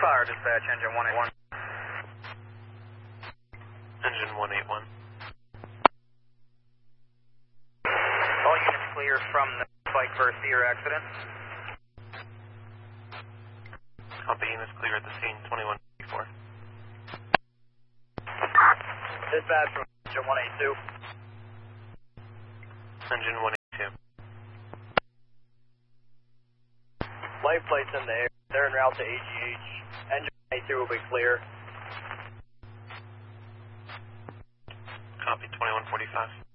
Fire dispatch, engine 181. Engine 181. All units clear from the Spike First Seer accident. Copy, units clear at the scene, 2184. Dispatch from engine 182. Engine 182. Light plates in the air. They're en route to AGH. Engine 182 will be clear. Copy, 2145.